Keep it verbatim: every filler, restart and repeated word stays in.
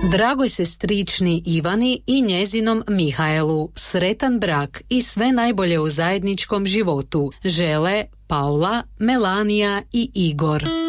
Dragoj sestrični Ivani i njezinom Mihaelu sretan brak i sve najbolje u zajedničkom životu žele Paula, Melanija i Igor.